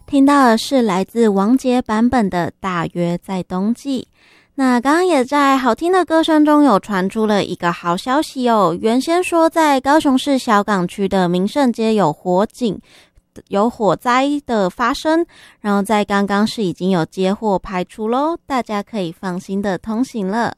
听到的是来自王杰版本的《大约在冬季》。那刚刚也在好听的歌声中有传出了一个好消息哦，原先说在高雄市小港区的民盛街有火灾的发生，然后在刚刚是已经有接获排除咯，大家可以放心的通行了。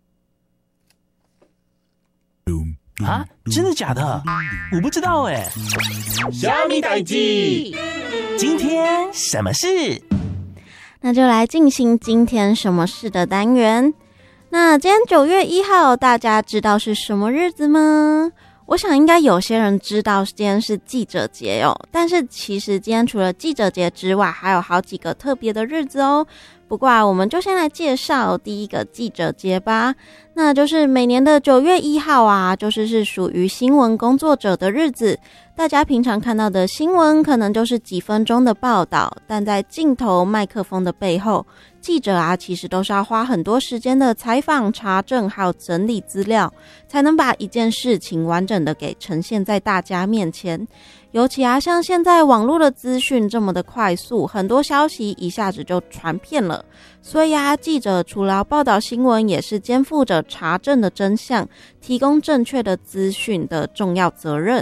啊，真的假的？我不知道哎。 虾米代志？ 今天什么事？ 那就来进行今天什么事的单元。那今天9月1号，大家知道是什么日子吗？我想应该有些人知道今天是记者节哦，但是其实今天除了记者节之外，还有好几个特别的日子哦。不过我们就先来介绍第一个记者节吧。那就是每年的9月1号啊，是属于新闻工作者的日子。大家平常看到的新闻可能就是几分钟的报道，但在镜头、麦克风的背后，记者啊其实都是要花很多时间的采访、查证还有整理资料，才能把一件事情完整的给呈现在大家面前。尤其啊，像现在网络的资讯这么的快速，很多消息一下子就传遍了，所以啊，记者除了要报道新闻，也是肩负着查证的真相，提供正确的资讯的重要责任。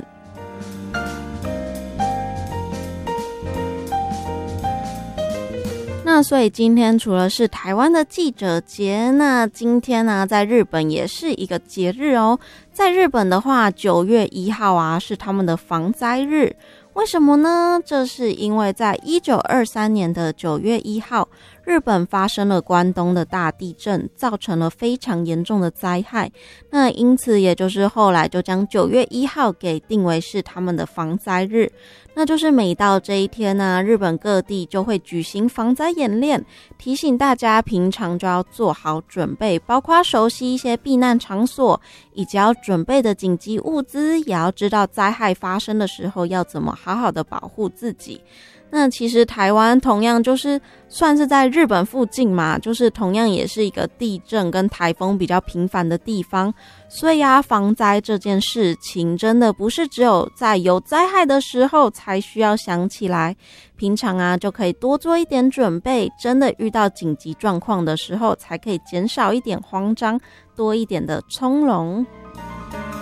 那所以今天除了是台湾的记者节，那今天呢，在日本也是一个节日哦。在日本的话，9月1号啊是他们的防灾日。为什么呢？这是因为在1923年的9月1号，日本发生了关东的大地震，造成了非常严重的灾害。那因此也就是后来就将9月1号给定为是他们的防灾日。那就是每到这一天呢，日本各地就会举行防灾演练，提醒大家平常就要做好准备，包括熟悉一些避难场所，以及要准备的紧急物资，也要知道灾害发生的时候要怎么好好的保护自己。那其实台湾同样就是算是在日本附近嘛，就是同样也是一个地震跟台风比较频繁的地方，所以啊，防灾这件事情真的不是只有在有灾害的时候才需要想起来，平常啊就可以多做一点准备，真的遇到紧急状况的时候才可以减少一点慌张，多一点的从容。